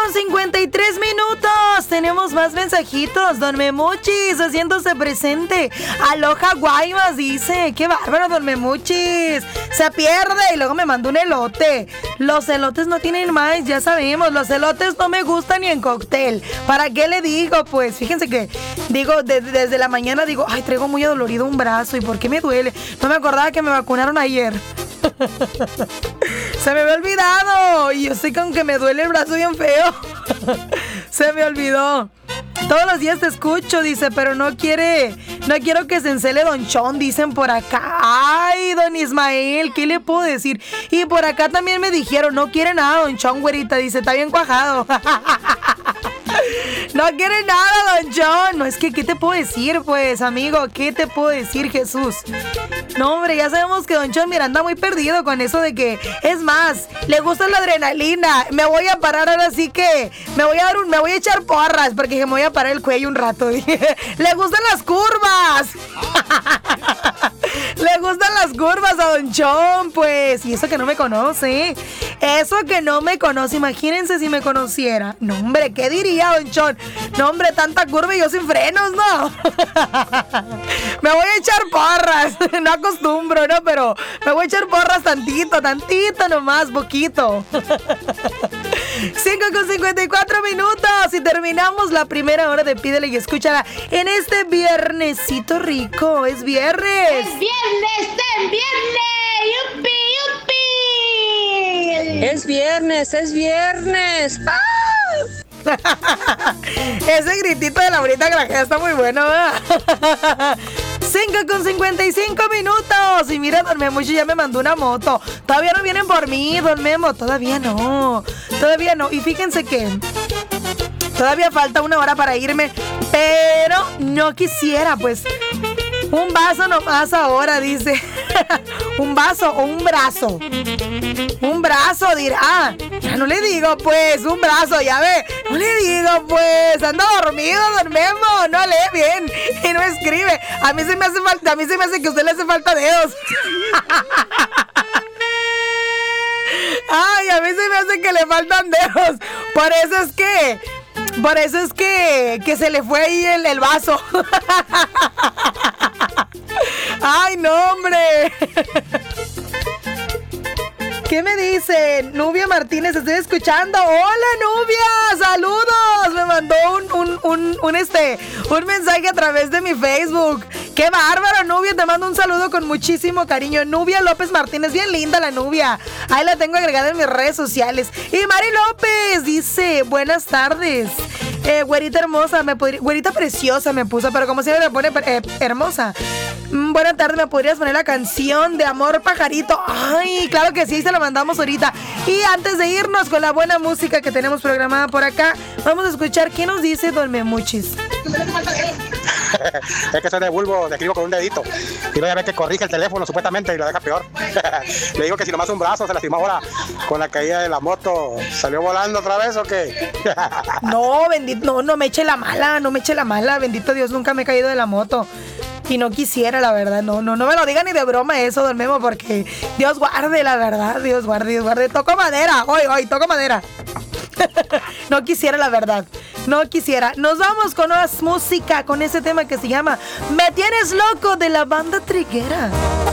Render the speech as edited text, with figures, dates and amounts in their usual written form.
5:53. Tenemos más mensajitos. Don Memuchis haciéndose presente. Aloha Guaymas dice. Qué bárbaro, Don Memuchis. Se pierde y luego me mandó un elote. Los elotes no tienen más, ya sabemos. Los elotes no me gustan ni en cóctel. ¿Para qué le digo? Pues fíjense que digo, desde la mañana digo, ay, traigo muy adolorido un brazo. ¿Y por qué me duele? No me acordaba que me vacunaron ayer. Se me había olvidado. Y yo sé que aunque me duele el brazo bien feo. Se me olvidó. Todos los días te escucho, dice, pero no quiero que se encele Don Chon, dicen por acá. Ay, Don Ismael, ¿qué le puedo decir? Y por acá también me dijeron, no quiere nada Don Chon, güerita, dice, está bien cuajado. No quiere nada, Don Chon. No, es que, ¿qué te puedo decir, pues, amigo? ¿Qué te puedo decir, Jesús? No, hombre, ya sabemos que Don Chon, mira, anda muy perdido con eso de que, es más, le gusta la adrenalina. Me voy a parar ahora sí que, me voy a echar porras, porque me voy a parar el cuello un rato. Le gustan las curvas. Le gustan las curvas a Don Chon, pues. Y eso que no me conoce. Eso que no me conoce. Imagínense si me conociera. No, hombre, ¿qué diría Don Chon? No, hombre, tanta curva y yo sin frenos, ¿no? Me voy a echar porras. No acostumbro, ¿no? Pero me voy a echar porras tantito nomás, poquito. 5:54. Y terminamos la primera hora de Pídele y Escúchala en este viernesito rico. Es viernes. ¡Es viernes! ¡Yupi, yupi! Es viernes. ¡Ah! Ese gritito de Laurita Grajera está muy bueno, ¿verdad? 5:55. Y mira, Don Memo ya me mandó una moto. Todavía no vienen por mí, Don Memo. Todavía no. Y fíjense que todavía falta una hora para irme, pero no quisiera, pues, un vaso nomás ahora, dice. ¿Un vaso o un brazo? Un brazo, dirá. Ya no le digo, pues, un brazo, ya ve. No le digo, pues, anda dormido, Don Memo. No lee bien y no escribe. A mí se me hace que a usted le hace falta dedos. Ay, a mí se me hace que le faltan dedos. Por eso es que se le fue ahí el vaso. Ay, no, hombre. ¿Qué me dice? Nubia Martínez, estoy escuchando. Hola, Nubia, saludos. Me mandó un mensaje a través de mi Facebook. ¡Qué bárbaro, Nubia! Te mando un saludo con muchísimo cariño. Nubia López Martínez, bien linda la Nubia. Ahí la tengo agregada en mis redes sociales. Y Mari López dice, buenas tardes. Güerita hermosa, güerita preciosa me puso, pero como siempre me pone hermosa. Buenas tardes, ¿me podrías poner la canción de Amor Pajarito? Ay, claro que sí, se la mandamos ahorita. Y antes de irnos con la buena música que tenemos programada por acá, vamos a escuchar qué nos dice Don Memuchis. Es que soy de bulbo, le escribo con un dedito y luego ya ve que corrige el teléfono supuestamente y lo deja peor. Le digo que si nomás un brazo se lastimó ahora con la caída de la moto, ¿salió volando otra vez o qué? No, bendito, no me eche la mala, bendito Dios, nunca me he caído de la moto. Y no quisiera, la verdad, no me lo diga ni de broma eso, Don Memo, porque Dios guarde, la verdad, Dios guarde. Toco madera, hoy toco madera. No quisiera, la verdad, no quisiera. Nos vamos con más música, con ese tema que se llama Me Tienes Loco, de la banda Triguera.